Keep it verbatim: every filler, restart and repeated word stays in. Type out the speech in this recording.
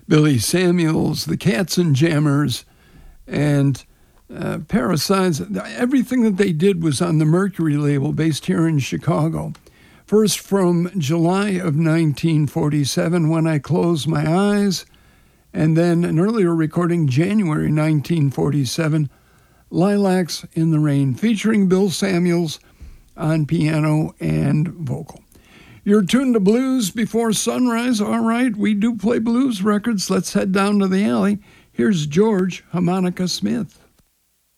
Billy Samuels, the Cats and Jammers, and uh, Parasites. Everything that they did was on the Mercury label based here in Chicago. First from July of nineteen forty-seven, When I Close My Eyes, and then an earlier recording, January nineteen forty-seven, Lilacs in the Rain, featuring Bill Samuels on piano and vocal. You're tuned to Blues Before Sunrise. All right, we do play blues records. Let's head down to the alley. Here's George Harmonica Smith.